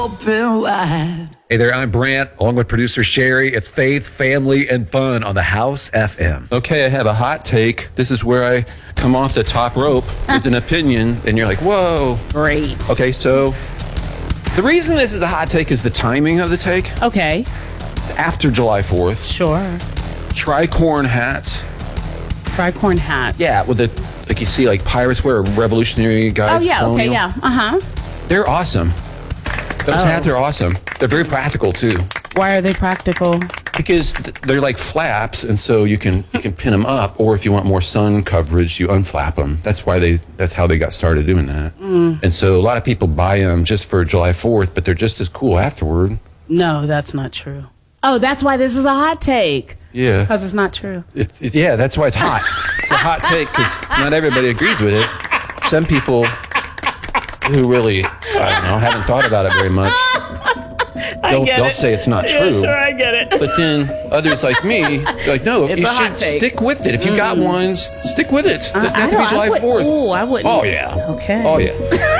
Open wide. Hey there, I'm Brant, along with producer Sherry. It's faith, family, and fun on the House FM. Okay, I have a hot take. This is where I come off the top rope with an opinion, and you're like, whoa. Great. Okay, so the reason this is a hot take is the timing of the take. Okay. It's after July 4th. Sure. Tricorn hats. Tricorn hats. Yeah, with the, like you see, like pirates wear, Revolutionary guys. Oh, yeah. colonial. Okay, yeah. Uh-huh. They're awesome. Those hats are awesome. They're very practical, too. Why are they practical? Because they're like flaps, and so you can pin them up, or if you want more sun coverage, you unflap them. That's how they got started doing that. And so a lot of people buy them just for July 4th, but they're just as cool afterward. No, that's not true. Oh, that's why this is a hot take. Yeah. Because it's not true. Yeah, that's why it's hot. It's a hot take because not everybody agrees with it. Some people who really, I don't know, haven't thought about it very much, they'll say it's not true. Yeah, sure, I get it. But then others like me, they're like, no, It's you a hot should take. stick with it. If you got one, stick with it. It doesn't have to be July 4th. Oh, I wouldn't. Oh, yeah. Okay. Oh, yeah.